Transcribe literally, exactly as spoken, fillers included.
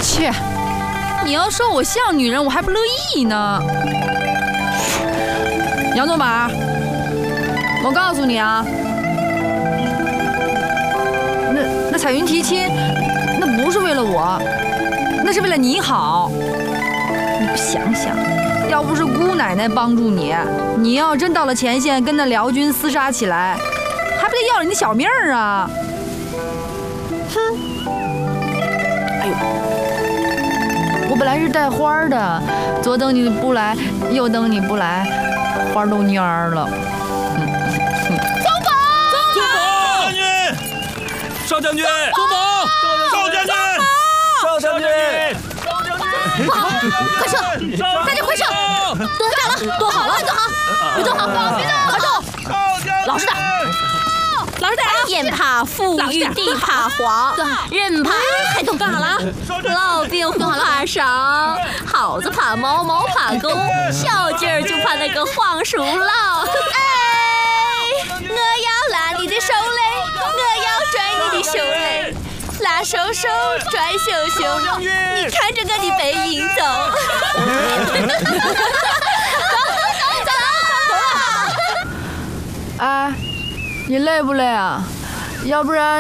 切，你要说我像女人，我还不乐意呢。杨总马，我告诉你啊，那那彩云提亲，那不是为了我，那是为了你好。你不想想，要不是姑奶奶帮助你，你要真到了前线跟那辽军厮杀起来，还不得要了你的小命儿啊！哼！哎呦，我本来是带花的，左等你不来，右等你不来，花都蔫儿了。嗯嗯、 宗保，宗保，将军，少将军，宗保，少将军，少将军，少将军， 不好，快撤！大家快撤！躲站了，躲好了，快躲好，别动好，别动，快动！老实点。老实点啊！天怕富裕，地怕黄，人怕还懂干啥了？老兵怕伤，耗子怕猫，猫怕狗，小鸡儿就怕那个黄鼠狼。哎，我要拉你的手嘞，我要拽你的手嘞，拉手手，拽袖袖，你看着我的背影走。 哎，你累不累啊？要不然